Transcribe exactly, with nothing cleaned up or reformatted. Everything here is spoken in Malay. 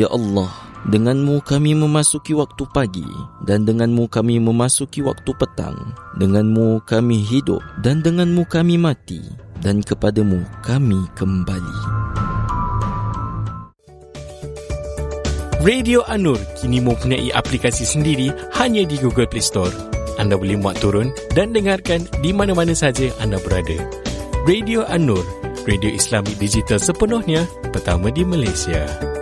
Ya Allah, dengan-Mu kami memasuki waktu pagi, dan dengan-Mu kami memasuki waktu petang. Dengan-Mu kami hidup, dan dengan-Mu kami mati, dan kepada-Mu kami kembali. Radio An-Nur kini mempunyai aplikasi sendiri hanya di Google Play Store. Anda boleh muat turun dan dengarkan di mana-mana saja anda berada. Radio An-Nur, radio Islamik digital sepenuhnya pertama di Malaysia.